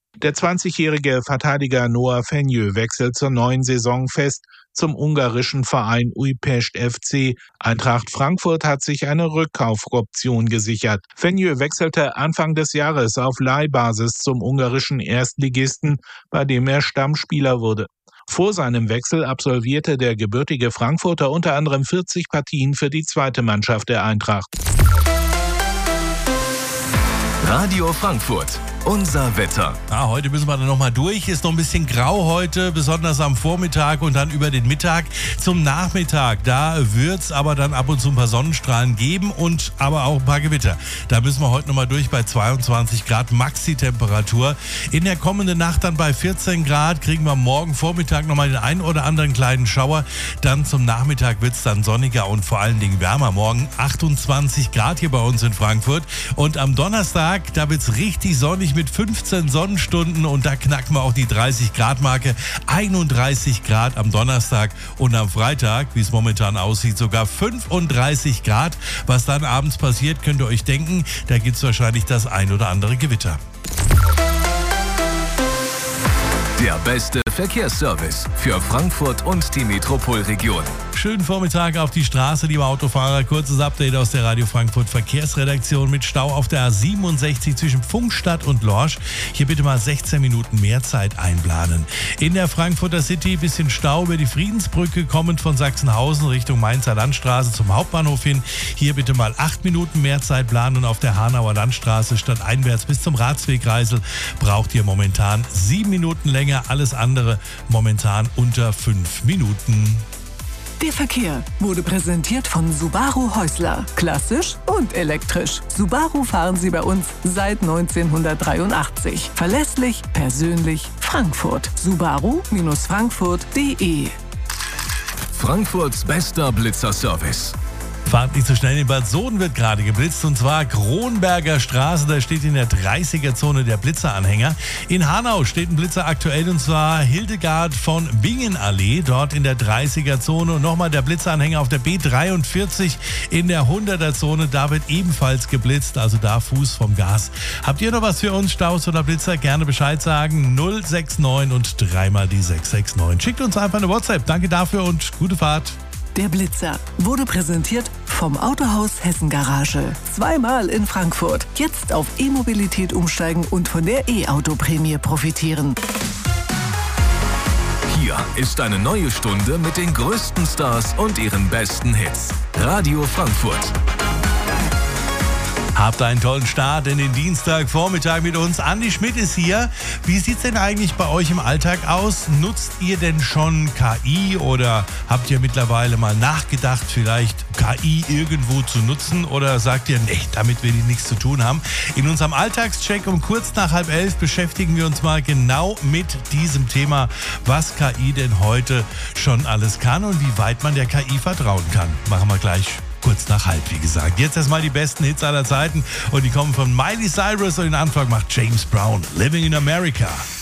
Der 20-jährige Verteidiger Noah Fenjö wechselt zur neuen Saison fest zum ungarischen Verein Újpest FC. Eintracht Frankfurt hat sich eine Rückkaufoption gesichert. Fenjö wechselte Anfang des Jahres auf Leihbasis zum ungarischen Erstligisten, bei dem er Stammspieler wurde. Vor seinem Wechsel absolvierte der gebürtige Frankfurter unter anderem 40 Partien für die zweite Mannschaft der Eintracht. Radio Frankfurt. Unser Wetter. Heute müssen wir dann nochmal durch. Ist noch ein bisschen grau heute, besonders am Vormittag und dann über den Mittag. Zum Nachmittag, da wird es aber dann ab und zu ein paar Sonnenstrahlen geben und aber auch ein paar Gewitter. Da müssen wir heute nochmal durch bei 22 Grad Maxi-Temperatur. In der kommenden Nacht dann bei 14 Grad kriegen wir morgen Vormittag nochmal den einen oder anderen kleinen Schauer. Dann zum Nachmittag wird es dann sonniger und vor allen Dingen wärmer. Morgen 28 Grad hier bei uns in Frankfurt. Und am Donnerstag, da wird es richtig sonnig mit 15 Sonnenstunden und da knacken wir auch die 30 Grad Marke. 31 Grad am Donnerstag und am Freitag, wie es momentan aussieht, sogar 35 Grad. Was dann abends passiert, könnt ihr euch denken, da gibt es wahrscheinlich das ein oder andere Gewitter. Der beste Verkehrsservice für Frankfurt und die Metropolregion. Schönen Vormittag auf die Straße, liebe Autofahrer. Kurzes Update aus der Radio Frankfurt Verkehrsredaktion mit Stau auf der A67 zwischen Pfungstadt und Lorsch. Hier bitte mal 16 Minuten mehr Zeit einplanen. In der Frankfurter City bisschen Stau über die Friedensbrücke, kommend von Sachsenhausen Richtung Mainzer Landstraße zum Hauptbahnhof hin. Hier bitte mal 8 Minuten mehr Zeit planen und auf der Hanauer Landstraße stadteinwärts bis zum Ratswegkreisel braucht ihr momentan 7 Minuten länger. Alles andere momentan unter 5 Minuten. Der Verkehr wurde präsentiert von Subaru Häusler. Klassisch und elektrisch. Subaru fahren Sie bei uns seit 1983. Verlässlich, persönlich, Frankfurt. Subaru-frankfurt.de. Frankfurts bester Blitzerservice. Fahrt nicht so schnell, in Bad Soden wird gerade geblitzt und zwar Kronberger Straße, da steht in der 30er-Zone der Blitzeranhänger. In Hanau steht ein Blitzer aktuell und zwar Hildegard von Bingenallee, dort in der 30er-Zone und nochmal der Blitzeranhänger auf der B43 in der 100er-Zone, da wird ebenfalls geblitzt, also da Fuß vom Gas. Habt ihr noch was für uns, Staus oder Blitzer? Gerne Bescheid sagen, 069 und dreimal die 669. Schickt uns einfach eine WhatsApp, danke dafür und gute Fahrt. Der Blitzer wurde präsentiert vom Autohaus Hessen Garage. Zweimal in Frankfurt. Jetzt auf E-Mobilität umsteigen und von der E-Auto-Prämie profitieren. Hier ist eine neue Stunde mit den größten Stars und ihren besten Hits. Radio Frankfurt. Habt einen tollen Start in den Dienstagvormittag mit uns. Andi Schmidt ist hier. Wie sieht es denn eigentlich bei euch im Alltag aus? Nutzt ihr denn schon KI oder habt ihr mittlerweile mal nachgedacht, vielleicht KI irgendwo zu nutzen? Oder sagt ihr, nee, damit will ich nichts zu tun haben? In unserem Alltagscheck um kurz nach 10:30 beschäftigen wir uns mal genau mit diesem Thema, was KI denn heute schon alles kann und wie weit man der KI vertrauen kann. Machen wir gleich kurz nach 10:30, wie gesagt. Jetzt erstmal die besten Hits aller Zeiten und die kommen von Miley Cyrus und den Anfang macht James Brown, Living in America.